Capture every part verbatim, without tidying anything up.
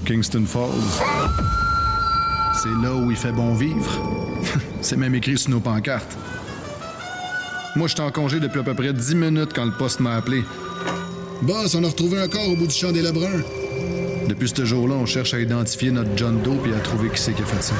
Kingston Falls. C'est là où il fait bon vivre. C'est même écrit sur nos pancartes. Moi, j'étais en congé depuis à peu près dix minutes quand le poste m'a appelé. Boss, on a retrouvé un corps au bout du champ des Lebrun. Depuis ce jour-là, on cherche à identifier notre John Doe et à trouver qui c'est qui a fait ça.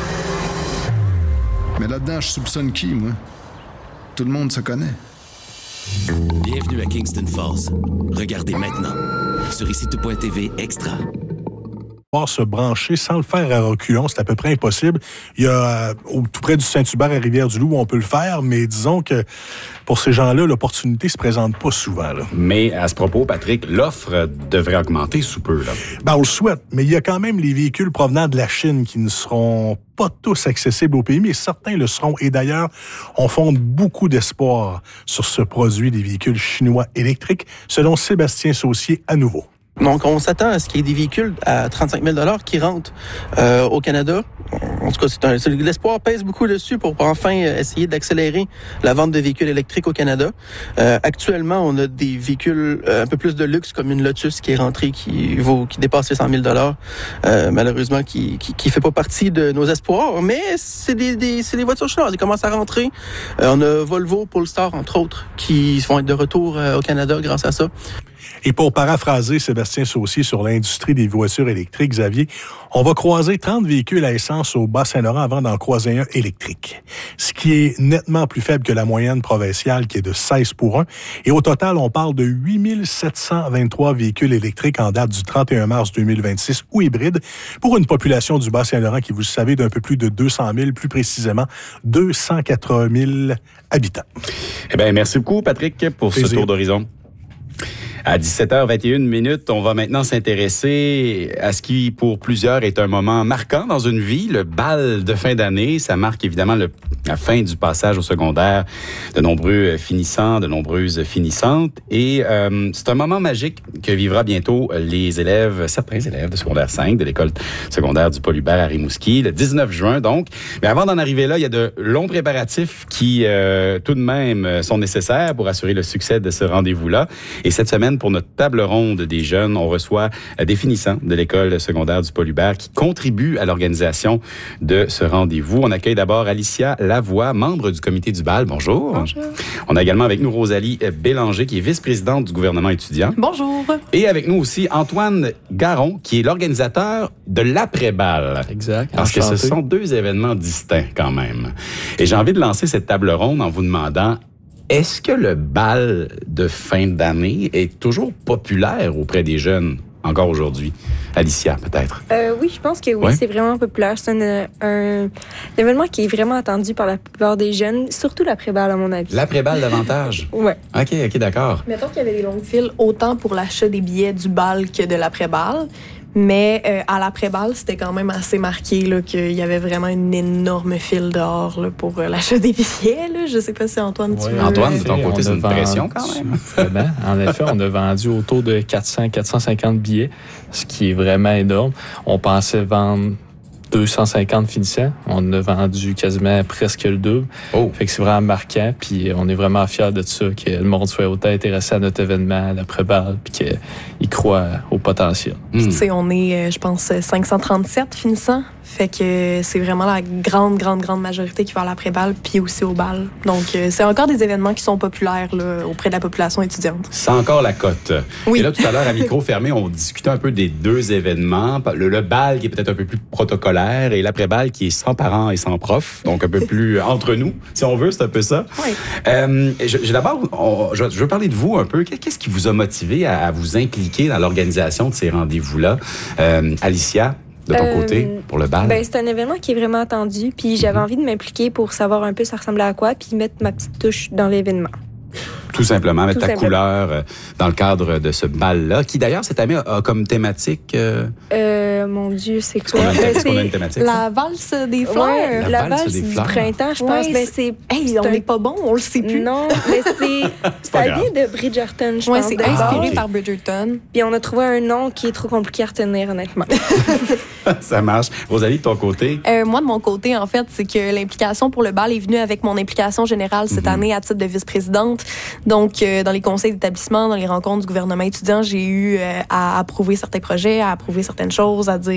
Mais là-dedans, je soupçonne qui, moi? Tout le monde se connaît. Bienvenue à Kingston Falls. Regardez maintenant sur ici tout point t v Extra. Pouvoir se brancher sans le faire à reculons, c'est à peu près impossible. Il y a euh, au, tout près du Saint-Hubert à Rivière-du-Loup où on peut le faire, mais disons que pour ces gens-là, l'opportunité se présente pas souvent. Là. Mais à ce propos, Patrick, l'offre devrait augmenter sous peu. Là. Ben, on le souhaite, mais il y a quand même les véhicules provenant de la Chine qui ne seront pas tous accessibles au pays, mais certains le seront. Et d'ailleurs, on fonde beaucoup d'espoir sur ce produit des véhicules chinois électriques, selon Sébastien Saucier à nouveau. Donc, on s'attend à ce qu'il y ait des véhicules à trente-cinq mille dollars qui rentrent euh, au Canada. En tout cas, c'est un, c'est, l'espoir pèse beaucoup dessus pour, pour enfin essayer d'accélérer la vente de véhicules électriques au Canada. Euh, actuellement, on a des véhicules euh, un peu plus de luxe, comme une Lotus qui est rentrée, qui vaut, qui dépasse les cent mille dollars. Euh, malheureusement, qui, qui, qui fait pas partie de nos espoirs. Mais c'est des, des, c'est des voitures chinoises. Ils commencent à rentrer. Euh, on a Volvo, Polestar, entre autres, qui vont être de retour euh, au Canada grâce à ça. Et pour paraphraser Sébastien Saucier sur l'industrie des voitures électriques, Xavier, on va croiser trente véhicules à essence au Bas-Saint-Laurent avant d'en croiser un électrique, ce qui est nettement plus faible que la moyenne provinciale qui est de seize pour un. Et au total, on parle de huit mille sept cent vingt-trois véhicules électriques en date du trente et un mars deux mille vingt-six ou hybrides pour une population du Bas-Saint-Laurent qui, vous le savez, d'un peu plus de deux cent mille, plus précisément deux cent quatre-vingts mille habitants. Eh bien, merci beaucoup, Patrick, pour Plaisir. Ce tour d'horizon. À dix-sept heures vingt et une minutes, on va maintenant s'intéresser à ce qui, pour plusieurs, est un moment marquant dans une vie, le bal de fin d'année. Ça marque évidemment le, la fin du passage au secondaire de nombreux finissants, de nombreuses finissantes. Et euh, c'est un moment magique que vivra bientôt les élèves, certains élèves de secondaire cinq de l'école secondaire du Paul Hubert à Rimouski, le dix-neuf juin donc. Mais avant d'en arriver là, il y a de longs préparatifs qui, euh, tout de même, sont nécessaires pour assurer le succès de ce rendez-vous-là. Et cette semaine, pour notre table ronde des jeunes, on reçoit des finissants de l'école secondaire du Paul Hubert qui contribuent à l'organisation de ce rendez-vous. On accueille d'abord Alicia Lavoie, membre du comité du bal. Bonjour. Bonjour. On a également avec nous Rosalie Bélanger, qui est vice-présidente du gouvernement étudiant. Bonjour. Et avec nous aussi Antoine Garon, qui est l'organisateur de l'après-bal. Exact. Parce enchanté. que ce sont deux événements distincts quand même. Et j'ai envie de lancer cette table ronde en vous demandant, est-ce que le bal de fin d'année est toujours populaire auprès des jeunes, encore aujourd'hui? Alicia, peut-être? Euh, oui, je pense que oui, ouais? c'est vraiment populaire. C'est un, un, un événement qui est vraiment attendu par la plupart des jeunes, surtout l'après-bal, à mon avis. L'après-bal davantage? Oui. OK, OK, d'accord. Mettons qu'il y avait des longues files autant pour l'achat des billets du bal que de l'après-bal. Mais euh, à l'après-bal, c'était quand même assez marqué là, qu'il y avait vraiment une énorme file dehors là, pour euh, l'achat des billets. Là. Je sais pas si Antoine, tu oui, veux... Antoine, de ton côté, c'est une vendu, pression quand même. Vraiment. En effet, on a vendu autour de quatre cents à quatre cent cinquante billets, ce qui est vraiment énorme. On pensait vendre deux cent cinquante finissants. On a vendu quasiment presque le double. Oh. Fait que c'est vraiment marquant. Puis on est vraiment fiers de ça, que le monde soit autant intéressé à notre événement, à l'après-bal, puis qu'il croit au potentiel. Puis tu sais, on est, je pense, cinq cent trente-sept finissants. Fait que c'est vraiment la grande, grande, grande majorité qui va à l'après-bal, puis aussi au bal. Donc, c'est encore des événements qui sont populaires là, auprès de la population étudiante. C'est encore la cote. Oui. Et là, tout à l'heure, à micro fermé, on discutait un peu des deux événements. Le, le bal qui est peut-être un peu plus protocolaire et l'après-bal qui est sans parents et sans profs, donc un peu plus entre nous, si on veut, c'est un peu ça. Oui. Euh, je, je, d'abord, on, je, je veux parler de vous un peu. Qu'est-ce qui vous a motivé à, à vous impliquer dans l'organisation de ces rendez-vous-là? Euh, Alicia? De ton euh, côté, pour le bal? Ben, c'est un événement qui est vraiment attendu, puis j'avais mm-hmm. envie de m'impliquer pour savoir un peu ça ressemblait à quoi, puis mettre ma petite touche dans l'événement. Tout simplement, mettre Tout ta simplement. couleur euh, dans le cadre de ce bal-là, qui d'ailleurs, cette année, a, a comme thématique... Euh... Euh, mon Dieu, c'est quoi? Est-ce qu'on a, euh, est-ce qu'on a une thématique? La valse des fleurs. Ouais, la, la valse, valse des du fleurs. printemps, je pense. Ouais, Ben, c'est... c'est... Hey, c'est on un... n'est pas bon, on le sait plus. Non, mais c'est... ça grave. vient de Bridgerton, je ouais, pense. c'est de inspiré okay. par Bridgerton. Puis on a trouvé un nom qui est trop compliqué à retenir, honnêtement. Ça marche. Rosalie, de ton côté? Euh, moi, de mon côté, en fait, c'est que l'implication pour le bal est venue avec mon implication générale cette mm-hmm. année à titre de vice-présidente. Donc, euh, dans les conseils d'établissement, dans les rencontres du gouvernement étudiant, j'ai eu euh, à approuver certains projets, à approuver certaines choses, à dire